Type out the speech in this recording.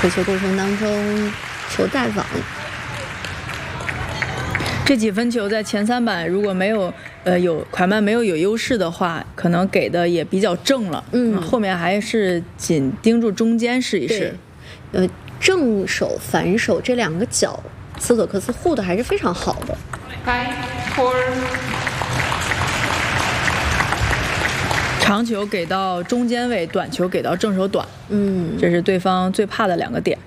回球过程当中球带网。 这几分球在前3板如果没有蒯曼没有优势的话，可能给的也比较正了。后面还是紧盯住中间试一试。 正手反手这2个角，斯托克斯护的还是非常好的。 长球给到中间位，短球给到正手短。这是对方最怕的2个点。